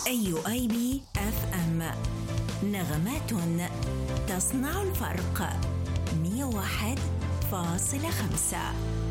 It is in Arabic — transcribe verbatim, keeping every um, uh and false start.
أيو آي بي إف إم، نغمات تصنع الفرق. مية وواحد فاصلة خمسة.